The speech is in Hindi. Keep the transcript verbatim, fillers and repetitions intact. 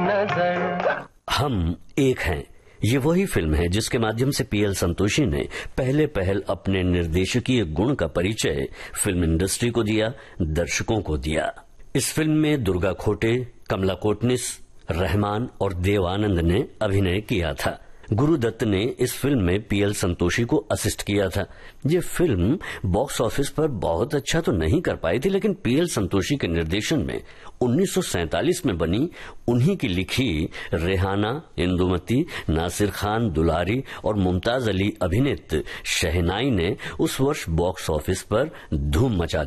नजर। हम एक हैं, ये वही फिल्म है जिसके माध्यम से पीएल संतोषी ने पहले पहल अपने निर्देशकीय गुण का परिचय फिल्म इंडस्ट्री को दिया, दर्शकों को दिया। इस फिल्म में दुर्गा खोटे, कमला कोटनिस, रहमान और देव आनंद ने अभिनय किया था। गुरु दत्त ने इस फिल्म में पीएल संतोषी को असिस्ट किया था। ये फिल्म बॉक्स ऑफिस पर बहुत अच्छा तो नहीं कर पाई थी, लेकिन पीएल संतोषी के निर्देशन में उन्नीस सौ सैंतालीस में बनी उन्हीं की लिखी रेहाना, इंदुमती, नासिर खान दुलारी और मुमताज अली अभिनीत शहनाई ने उस वर्ष बॉक्स ऑफिस पर धूम मचा दी।